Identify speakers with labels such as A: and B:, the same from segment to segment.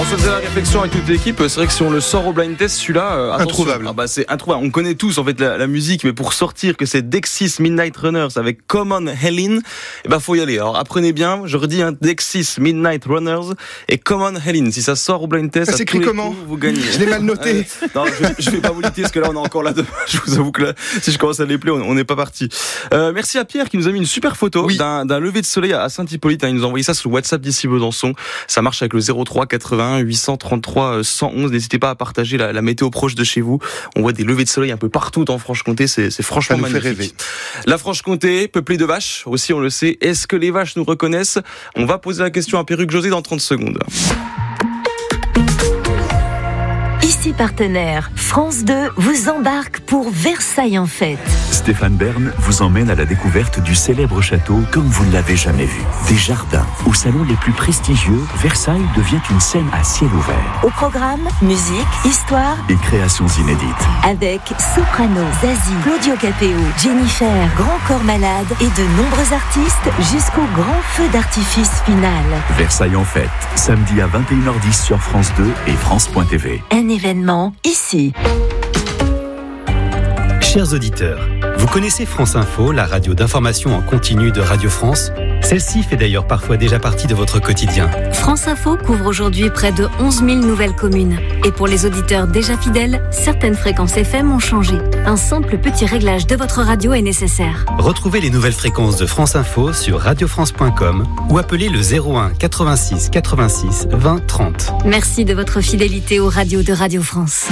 A: On se faisait la réflexion avec toute l'équipe. C'est vrai que si on le sort au blind test, celui-là,
B: introuvable.
A: C'est introuvable. On connaît tous en fait la musique, mais pour sortir que c'est Dexys Midnight Runners avec Common Helen, faut y aller. Alors apprenez bien. Je redis, Dexys Midnight Runners et Common Helen. Si ça sort au blind test,
B: ça s'écrit comment
A: coups, vous gagnez.
B: Je l'ai mal noté.
A: Non, je vais pas vous le dire parce que là on est encore là-dedans. Je vous avoue que là, si je commence à les plaire, on n'est pas parti. Merci à Pierre qui nous a mis une super photo d'un lever de soleil à Saint-Hippolyte. Il nous a envoyé ça sur le WhatsApp d'ici Besançon. Ça marche avec le 03 81 833 111. N'hésitez pas à partager la météo proche de chez vous. On voit des levées de soleil un peu partout en Franche-Comté. C'est franchement magnifique. Ça nous fait rêver. La Franche-Comté, peuplée de vaches, aussi on le sait. Est-ce que les vaches nous reconnaissent? On va poser la question à Perruque José dans 30 secondes.
C: Ici partenaire, France 2 vous embarque pour Versailles en fête.
D: Stéphane Bern vous emmène à la découverte du célèbre château comme vous ne l'avez jamais vu. Des jardins, aux salons les plus prestigieux, Versailles devient une scène à ciel ouvert.
C: Au programme, musique, histoire
D: et créations inédites.
C: Avec Soprano, Zazie, Claudio Capéo, Jennifer, Grand Corps Malade et de nombreux artistes jusqu'au grand feu d'artifice final.
D: Versailles en fête, samedi à 21h10 sur France 2 et France.tv.
C: Un événement ici.
E: Chers auditeurs, vous connaissez France Info, la radio d'information en continu de Radio France? Celle-ci fait d'ailleurs parfois déjà partie de votre quotidien.
F: France Info couvre aujourd'hui près de 11 000 nouvelles communes. Et pour les auditeurs déjà fidèles, certaines fréquences FM ont changé. Un simple petit réglage de votre radio est nécessaire.
E: Retrouvez les nouvelles fréquences de France Info sur radiofrance.com ou appelez le 01 86 86 20 30.
F: Merci de votre fidélité aux radios de Radio France.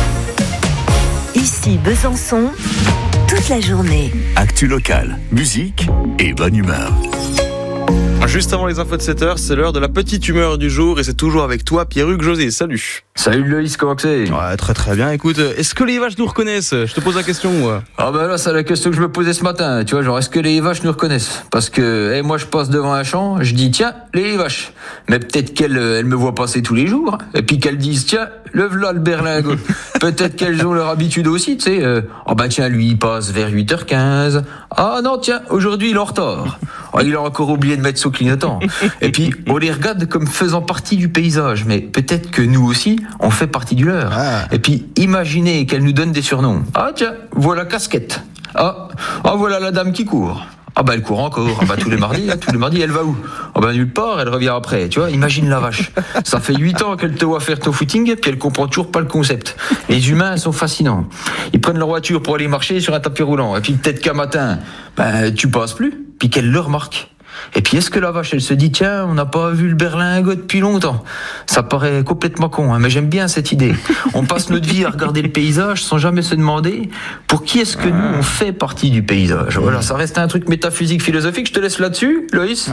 C: Ici Besançon, toute la journée.
D: Actu locale, musique et bonne humeur.
A: Juste avant les infos de 7h, c'est l'heure de la petite humeur du jour et c'est toujours avec toi, Pierruque José. Salut.
G: Salut Loïs, comment c'est?
A: Ouais, très très bien. Écoute, est-ce que les vaches nous reconnaissent? Je te pose la question.
G: Là, c'est la question que je me posais ce matin. Tu vois, genre, est-ce que les vaches nous reconnaissent? Parce que, moi, je passe devant un champ, je dis, tiens, les vaches. Mais peut-être qu'elles me voient passer tous les jours. Et puis qu'elles disent, tiens, le v'là le berlingot. Peut-être qu'elles ont leur habitude aussi, tu sais. Tiens, lui, il passe vers 8h15. Ah non, tiens, aujourd'hui, il est en retard. Il a encore oublié de mettre son clignotant. Et puis, on les regarde comme faisant partie du paysage. Mais peut-être que nous aussi, on fait partie du leur. Et puis, imaginez qu'elle nous donne des surnoms. Ah tiens, voilà Casquette. Voilà la dame qui court. Elle court encore. Tous les mardis, elle va où? Nulle part, elle revient après. Tu vois, imagine la vache. Ça fait 8 ans qu'elle te voit faire ton footing, puis elle comprend toujours pas le concept. Les humains sont fascinants. Ils prennent leur voiture pour aller marcher sur un tapis roulant. Et puis peut-être qu'un matin, tu passes plus, puis qu'elle le remarque. Et puis est-ce que la vache, elle se dit, tiens, on n'a pas vu le berlingot depuis longtemps? Ça paraît complètement con, mais j'aime bien cette idée. On passe notre vie à regarder le paysage sans jamais se demander pour qui est-ce que nous, on fait partie du paysage. Voilà, ça reste un truc métaphysique, philosophique. Je te laisse là-dessus, Loïs.